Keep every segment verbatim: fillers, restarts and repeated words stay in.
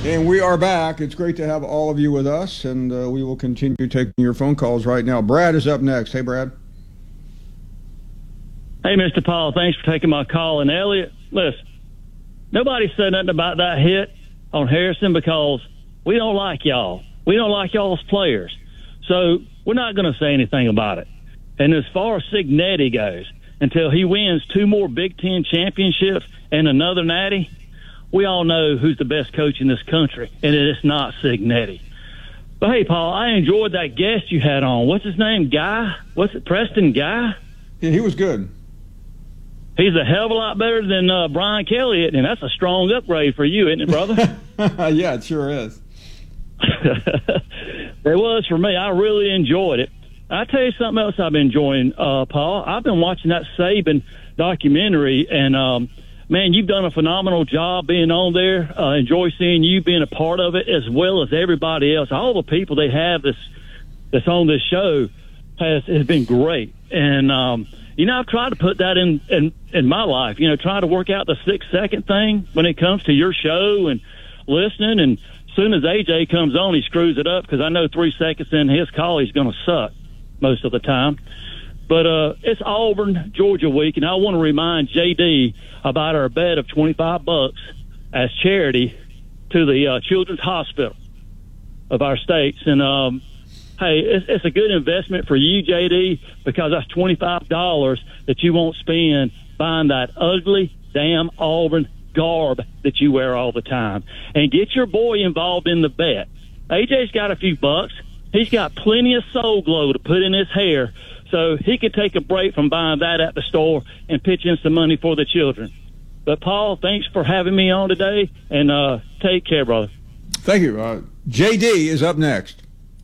And we are back. It's great to have all of you with us, and uh, we will continue taking your phone calls right now. Brad is up next. Hey, Brad. Hey, Mister Paul, thanks for taking my call. And, Elliot, listen, nobody said nothing about that hit on Harrison because we don't like y'all. We don't like y'all's players. So we're not going to say anything about it. And as far as Cignetti goes, until he wins two more Big Ten championships and another natty, we all know who's the best coach in this country, and it's not Cignetti. But, hey, Paul, I enjoyed that guest you had on. What's his name? Guy? What's it, Preston Guy? Yeah, he was good. He's a hell of a lot better than uh, Brian Kelly, and that's a strong upgrade for you, isn't it, brother? Yeah, it sure is. It was for me. I really enjoyed it. I tell you something else I've been enjoying, uh, Paul. I've been watching that Saban documentary, and um, man, you've done a phenomenal job being on there. Uh, enjoy seeing you being a part of it, as well as everybody else. All the people they have that's that's on this show has has been great. And um, you know, I've tried to put that in, in in my life. You know, try to work out the six second thing when it comes to your show and listening. And as soon as A J comes on, he screws it up because I know three seconds in his call he's going to suck most of the time. But uh, it's Auburn, Georgia week, and I want to remind J D about our bet of twenty-five bucks as charity to the uh, Children's Hospital of our states. And, um, hey, it's, it's a good investment for you, J D, because that's twenty-five dollars that you won't spend buying that ugly, damn Auburn garb that you wear all the time. And get your boy involved in the bet. A J's got a few bucks. He's got plenty of Soul Glow to put in his hair, so he could take a break from buying that at the store and pitch in some money for the children. But, Paul, thanks for having me on today, and uh, take care, brother. Thank you. Uh, J D is up next.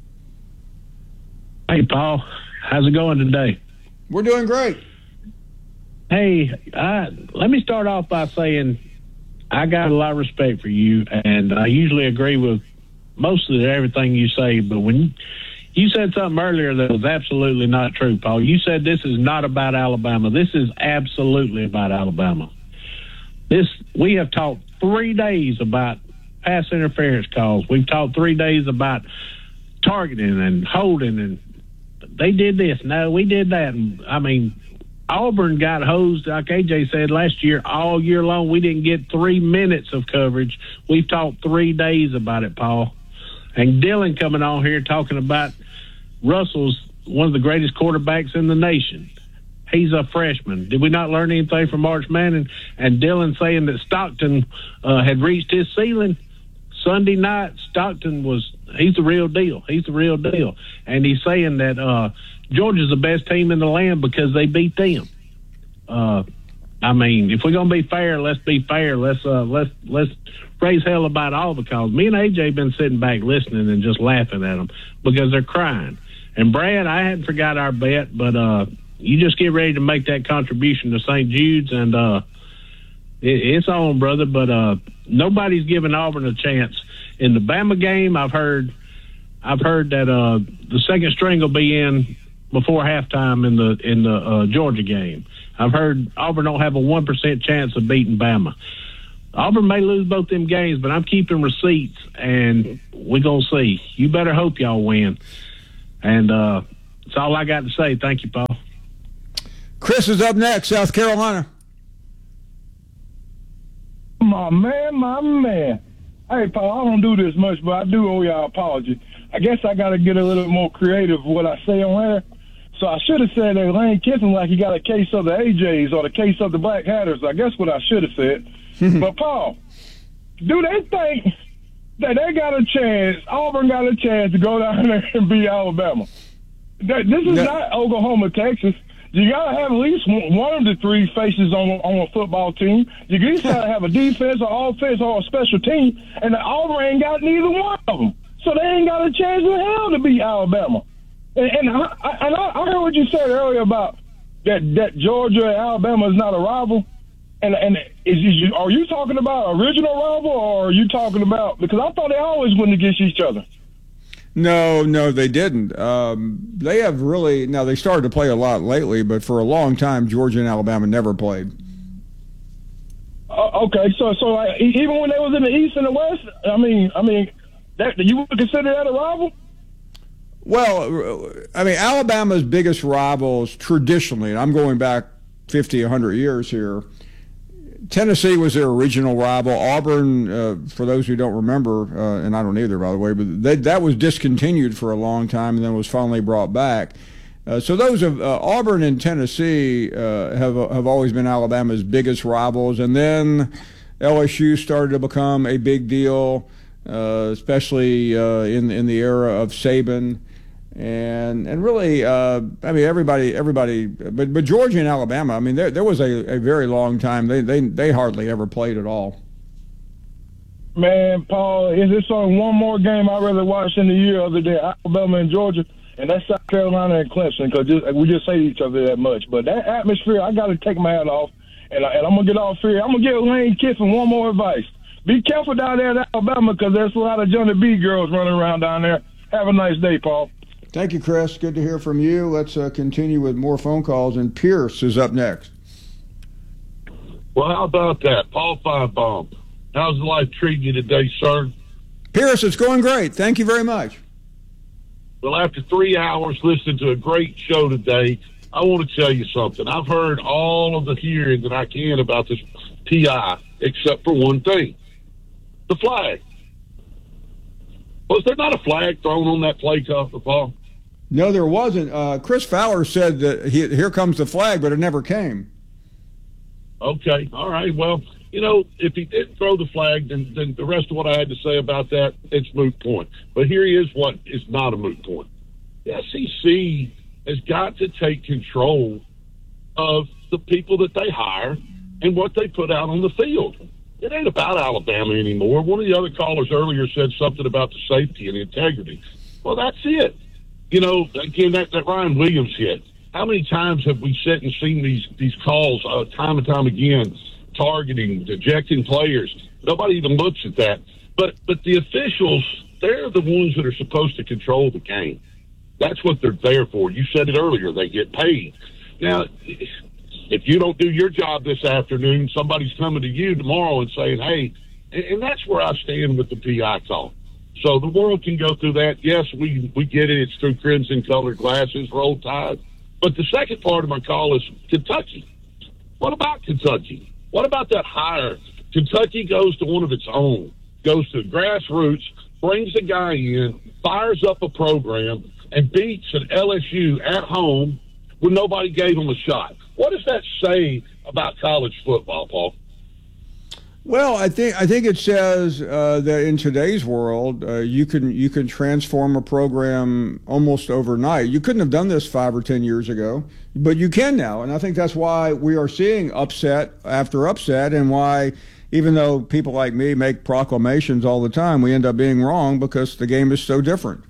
Hey, Paul. How's it going today? We're doing great. Hey, I, let me start off by saying I got a lot of respect for you, and I usually agree with most of everything you say, but when you said something earlier that was absolutely not true, Paul. You said this is not about Alabama. This is absolutely about Alabama. This we have talked three days about pass interference calls. We've talked three days about targeting and holding, and they did this. No, we did that. And, I mean, Auburn got hosed, like A J said, last year, all year long. We didn't get three minutes of coverage. We've talked three days about it, Paul. And Dylan coming on here talking about Russell's one of the greatest quarterbacks in the nation. He's a freshman. Did we not learn anything from March Manning? And Dylan saying that Stockton uh, had reached his ceiling Sunday night. Stockton was – he's the real deal. He's the real deal. And he's saying that uh, Georgia's the best team in the land because they beat them. Uh, I mean, if we're gonna be fair, let's be fair. Let's uh, let's let's raise hell about all the calls. Me and A J been sitting back listening and just laughing at them because they're crying. And Brad, I hadn't forgot our bet, but uh, you just get ready to make that contribution to Saint Jude's, and uh, it, it's on, brother. But uh, nobody's giving Auburn a chance in the Bama game. I've heard, I've heard that uh, the second string will be in before halftime in the in the uh, Georgia game. I've heard Auburn don't have a one percent chance of beating Bama. Auburn may lose both them games, but I'm keeping receipts, and we're going to see. You better hope y'all win. And uh, that's all I got to say. Thank you, Paul. Chris is up next, South Carolina. My man, my man. Hey, Paul, I don't do this much, but I do owe y'all an apology. I guess I got to get a little more creative with what I say on air. So I should have said that Lane Kiffin like he got a case of the A Js or the case of the Black Hatters. I guess what I should have said. But, Paul, do they think that they got a chance, Auburn got a chance to go down there and beat Alabama? This is no. not Oklahoma, Texas. You got to have at least one of the three faces on, on a football team. You at least got to have a defense or offense or a special team, and the Auburn ain't got neither one of them. So they ain't got a chance in hell to beat Alabama. And, and, I, I, and I heard what you said earlier about that, that Georgia and Alabama is not a rival. And and is you, are you talking about original rival, or are you talking about, because I thought they always went against each other? No, no, they didn't. Um, they have really, now they started to play a lot lately, but for a long time, Georgia and Alabama never played. Uh, okay, so so uh, even when they was in the East and the West, I mean, I mean, that you would consider that a rival? Well, I mean, Alabama's biggest rivals traditionally, and I'm going back fifty, one hundred years here. Tennessee was their original rival. Auburn, uh, for those who don't remember, uh, and I don't either, by the way, but they, that was discontinued for a long time and then was finally brought back. Uh, so those of uh, Auburn and Tennessee uh, have have always been Alabama's biggest rivals, and then L S U started to become a big deal, uh, especially uh, in in the era of Saban, and and really, uh, I mean everybody everybody, but but Georgia and Alabama, I mean there there was a, a very long time they they they hardly ever played at all. Man, Paul, is this only one more game I'd rather watch in the year other than Alabama and Georgia? And that's South Carolina and Clemson, because we just say to each other that much. But that atmosphere, I got to take my hat off, and, I, and I'm going to get off here. I'm going to give Lane Kiffin one more advice. Be careful down there in Alabama, because there's a lot of Johnny B girls running around down there. Have a nice day, Paul. Thank you, Chris. Good to hear from you. Let's uh, continue with more phone calls, and Pierce is up next. Well, how about that? Paul Finebaum, how's life treating you today, sir? Pierce, it's going great. Thank you very much. Well, after three hours listening to a great show today, I want to tell you something. I've heard all of the hearing that I can about this P I, except for one thing, the flag. Was there not a flag thrown on that play, Paul? No, there wasn't. Uh, Chris Fowler said that he, here comes the flag, but it never came. Okay, all right. Well, you know, if he didn't throw the flag, then, then the rest of what I had to say about that, it's moot point. But here is what is not a moot point. The S E C has got to take control of the people that they hire and what they put out on the field. It ain't about Alabama anymore. One of the other callers earlier said something about the safety and the integrity. Well, that's it. You know, again, that, that Ryan Williams hit. How many times have we sat and seen these, these calls uh, time and time again, targeting, ejecting players? Nobody even looks at that. But but the officials, they're the ones that are supposed to control the game. That's what they're there for. You said it earlier. They get paid. Now, if you don't do your job this afternoon, somebody's coming to you tomorrow and saying, hey, and, and that's where I stand with the P I call. So the world can go through that. Yes, we, we get it. It's through crimson-colored glasses, roll tide. But the second part of my call is Kentucky. What about Kentucky? What about that hire? Kentucky goes to one of its own, goes to grassroots, brings a guy in, fires up a program, and beats an L S U at home when nobody gave them a shot. What does that say about college football, Paul? Well, I think I think it says uh, that in today's world, uh, you can you can transform a program almost overnight. You couldn't have done this five or ten years ago, but you can now, and I think that's why we are seeing upset after upset, and why even though people like me make proclamations all the time, we end up being wrong because the game is so different.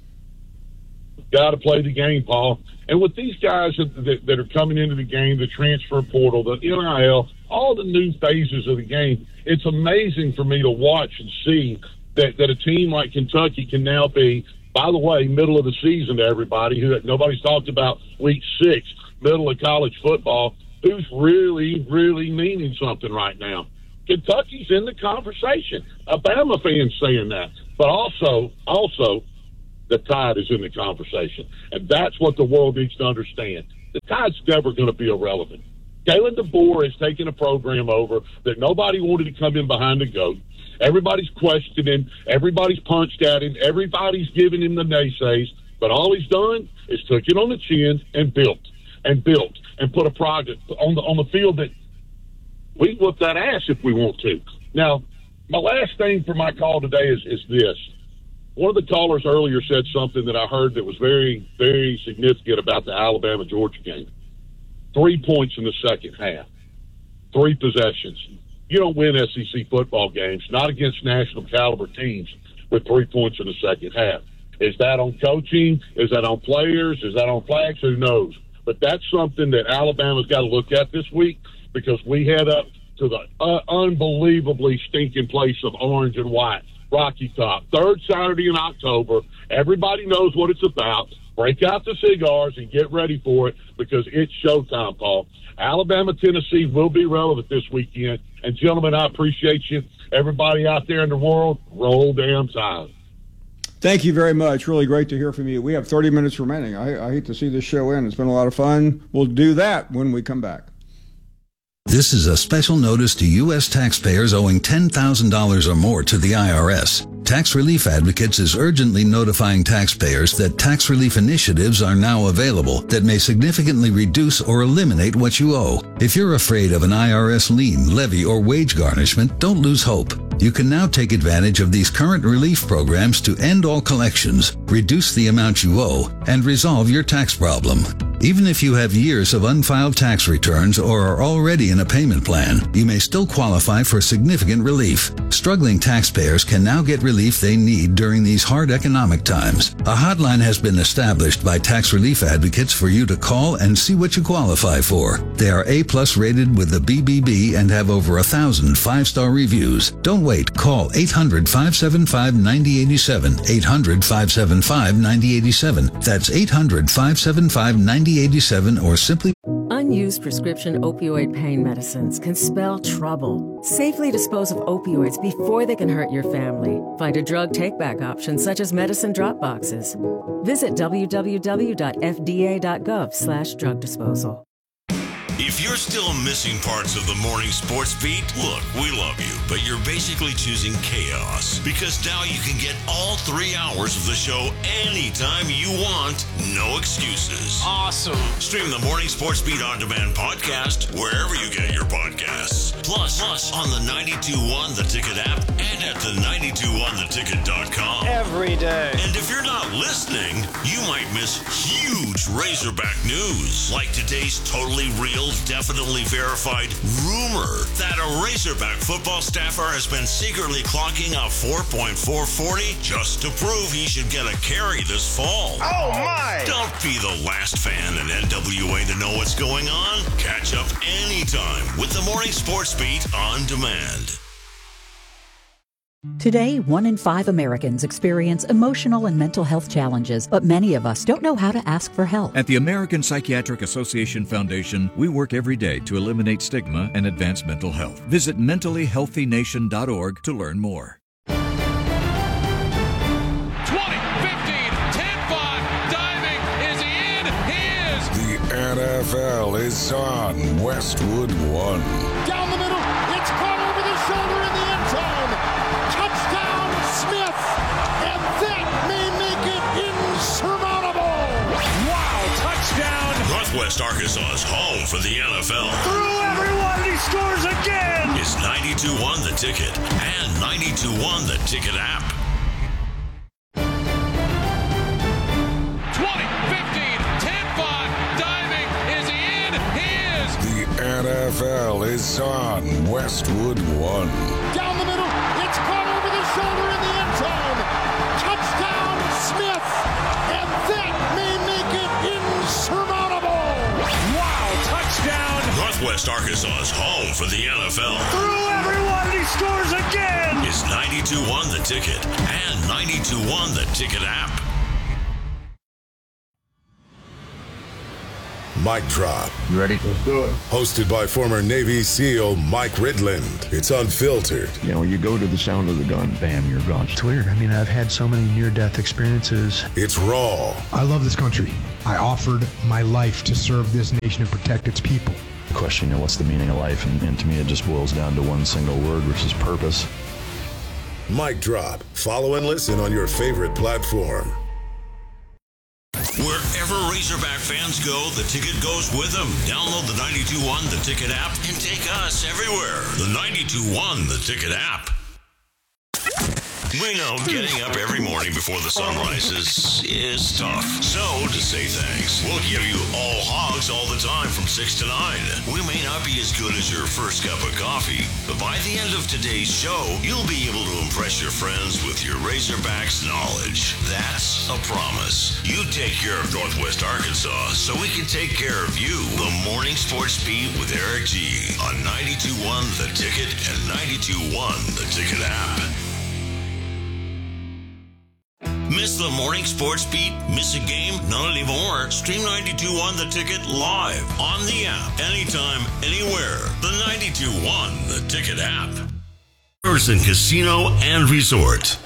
Got to play the game, Paul. And with these guys that, that are coming into the game, the transfer portal, the N I L, all the new phases of the game, it's amazing for me to watch and see that, that a team like Kentucky can now be, by the way, middle of the season to everybody, who nobody's talked about week six, middle of college football, who's really, really meaning something right now. Kentucky's in the conversation. Alabama fans saying that. But also, also, the Tide is in the conversation. And that's what the world needs to understand. The Tide's never going to be irrelevant. Kalen DeBoer has taken a program over that nobody wanted to come in behind the goat. Everybody's questioning. Everybody's punched at him. Everybody's giving him the naysays. But all he's done is took it on the chin and built and built and put a product on the on the field that we whoop that ass if we want to. Now, my last thing for my call today is, is this. One of the callers earlier said something that I heard that was very, very significant about the Alabama-Georgia game. Three points in the second half. Three possessions. You don't win S E C football games, not against national caliber teams, with three points in the second half. Is that on coaching? Is that on players? Is that on flags? Who knows? But that's something that Alabama's got to look at this week, because we head up to the uh, unbelievably stinking place of orange and white Rocky Top. Third Saturday in October. Everybody knows what it's about. Break out the cigars and get ready for it because it's showtime, Paul. Alabama, Tennessee will be relevant this weekend. And, gentlemen, I appreciate you. Everybody out there in the world, roll damn Tide. Thank you very much. Really great to hear from you. We have thirty minutes remaining. I, I hate to see this show end. It's been a lot of fun. We'll do that when we come back. This is a special notice to U S taxpayers owing ten thousand dollars or more to the I R S. Tax Relief Advocates is urgently notifying taxpayers that tax relief initiatives are now available that may significantly reduce or eliminate what you owe. If you're afraid of an I R S lien, levy, or wage garnishment, don't lose hope. You can now take advantage of these current relief programs to end all collections, reduce the amount you owe, and resolve your tax problem. Even if you have years of unfiled tax returns or are already in a payment plan, you may still qualify for significant relief. Struggling taxpayers can now get relief they need during these hard economic times. A hotline has been established by Tax Relief Advocates for you to call and see what you qualify for. They are A-plus rated with the B B B and have over a thousand five-star reviews. Don't wait. Call eight hundred, five seven five, nine zero eight seven, eight hundred, five seven five, nine zero eight seven. That's eight hundred, five seven five, nine zero eight seven or simply... Unused prescription opioid pain medicines can spell trouble. Safely dispose of opioids before they can hurt your family. Find a drug take-back option such as medicine drop boxes. Visit w w w dot f d a dot gov slash drug disposal. If you're still missing parts of the morning sports beat, look, we love you, but you're basically choosing chaos because now you can get all three hours of the show anytime you want. No excuses. Awesome. Stream the Morning Sports Beat On Demand podcast wherever you get your podcasts. Plus, plus on the ninety-two point one The Ticket app and at the ninety-two one the ticket dot com. Every day. And if you're not listening, you might miss huge Razorback news, like today's totally real, definitely verified rumor that a Razorback football staffer has been secretly clocking a four point four forty just to prove he should get a carry this fall. Oh, my! Don't be the last fan in N W A to know what's going on. Catch up anytime with the Morning Sports Beat On Demand. Today, one in five Americans experience emotional and mental health challenges, but many of us don't know how to ask for help. At the American Psychiatric Association Foundation, we work every day to eliminate stigma and advance mental health. Visit mentally healthy nation dot org to learn more. twenty, fifteen, ten, five, diving, is he in? He is! The N F L is on Westwood One. Down the middle, it's caught over the shoulder in the end zone. Touchdown, Smith, and that may make it insurmountable. Wow, touchdown. Northwest Arkansas's home for the N F L. Through everyone, he scores again. Is ninety-two point one The Ticket and ninety-two point one The Ticket app. twenty, fifteen, ten, five, diving, is he in? He is. The N F L is on Westwood One. Down the middle, it's caught over the shoulder in the end zone. Touchdown, Smith, and that may make it insurmountable. Wow, touchdown. Northwest Arkansas's home for the N F L. Through everyone, he scores again. Is ninety-two point one The Ticket and ninety-two point one The Ticket app. Mic Drop. You ready? Let's do it. Hosted by former Navy SEAL Mike Ridland. It's unfiltered. You know, you go to the sound of the gun, bam, you're gone. It's weird. I mean, I've had so many near-death experiences. It's raw. I love this country. I offered my life to serve this nation and protect its people. The question, you know, what's the meaning of life? And, and to me, it just boils down to one single word, which is purpose. Mic Drop. Follow and listen on your favorite platform. Wherever Razorback fans go, the ticket goes with them. Download the ninety-two point one The Ticket app and take us everywhere. The ninety-two point one The Ticket app. We know getting up every morning before the sun rises is tough. So, to say thanks, we'll give you all hogs all the time from six to nine. We may not be as good as your first cup of coffee, but by the end of today's show, you'll be able to impress your friends with your Razorbacks knowledge. That's a promise. You take care of Northwest Arkansas so we can take care of you. The Morning Sports Beat with Eric G. on ninety-two point one The Ticket and ninety-two point one The Ticket app. Miss the morning sports beat? Miss a game? Not anymore. Stream ninety-two one The Ticket live on the app. Anytime, anywhere. The ninety-two one The Ticket app. Person Casino and Resort.